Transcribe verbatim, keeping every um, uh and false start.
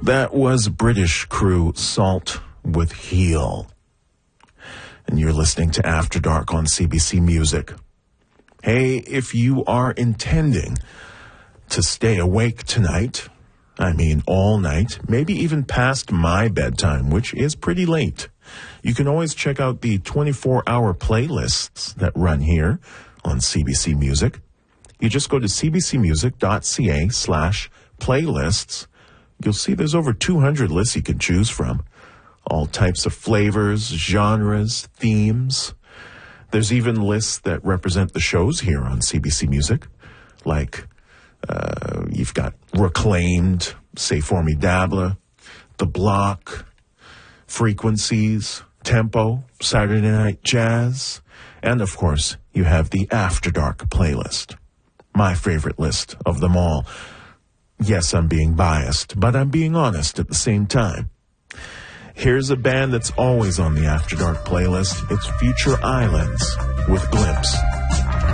That was British crew Salt with Heal. And you're listening to After Dark on C B C Music. Hey, if you are intending to stay awake tonight, I mean all night, maybe even past my bedtime, which is pretty late, you can always check out the twenty-four hour playlists that run here on C B C Music. You just go to cbcmusic.ca slash playlists. You'll see there's over two hundred lists you can choose from. All types of flavors, genres, themes. There's even lists that represent the shows here on C B C Music. Like, uh, you've got Reclaimed, Say Formidable, The Block, Frequencies, Tempo, Saturday Night Jazz, and of course, you have the After Dark playlist. My favorite list of them all. Yes, I'm being biased, but I'm being honest at the same time. Here's a band that's always on the After Dark playlist. It's Future Islands with Glimpse.